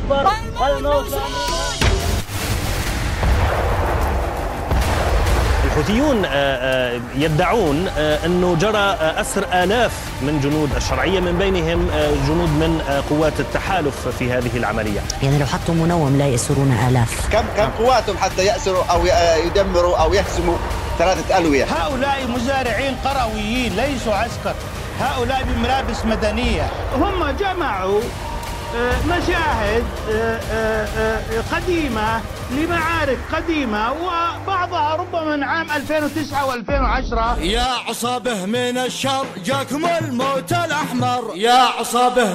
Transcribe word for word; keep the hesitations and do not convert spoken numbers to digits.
أكبر. الحوثيون يدعون أنه جرى أسر آلاف من جنود الشرعية، من بينهم جنود من قوات التحالف في هذه العملية. يعني لو حطوا منوم لا يأسرون آلاف. كم كم قواتهم حتى يأسروا أو يدمروا أو يهزموا ثلاثة ألوية؟ هؤلاء مزارعين قرويين ليسوا عسكر، هؤلاء بملابس مدنية. هم جمعوا مشاهد قديمة لمعارك قديمة وبعضها ربما من عام ألفين وتسعة وألفين وعشرة. يا عصابة من الشر جاكم الموت الأحمر، يا عصابة